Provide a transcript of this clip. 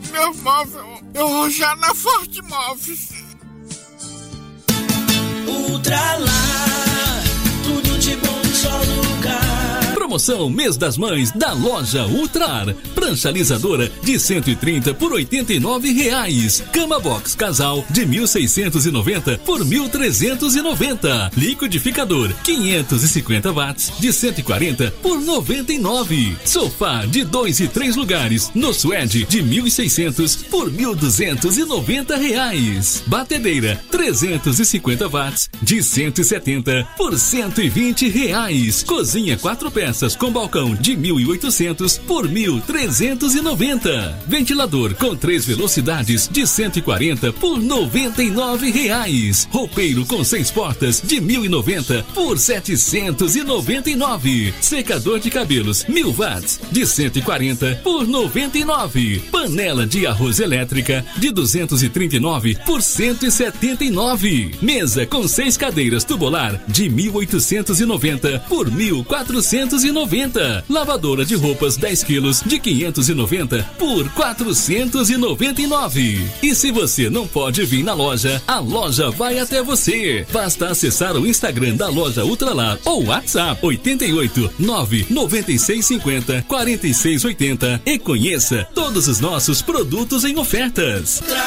meu móvel. Eu vou já na Forte Móveis. Ultralar, tudo de bom em só lugar. Promoção Mês das Mães da loja Ultrar. Prancha alisadora de 130 por R$89. Cama box casal de 1.690 por 1.390. Liquidificador 550 watts de 140 por 99. Sofá de 2 e 3 lugares no suede de 1.600 por R$1.290. Batedeira 350 watts de 170 por R$120. Cozinha 4 peças com balcão de 1.800 por 1.390. Ventilador com 3 velocidades de 140 por R$99. Roupeiro com 6 portas de 1.090 por R$799. Secador de cabelos 1.000 watts de 140 por R$99. Panela de arroz elétrica de 239 por R$179. Mesa com 6 cadeiras tubular de 1.890 por R$1.490. Lavadora de roupas 10 quilos de 590 por R$499. E se você não pode vir na loja, a loja vai até você. Basta acessar o Instagram da loja Ultralar ou WhatsApp 88 99650 4680 e conheça todos os nossos produtos em ofertas.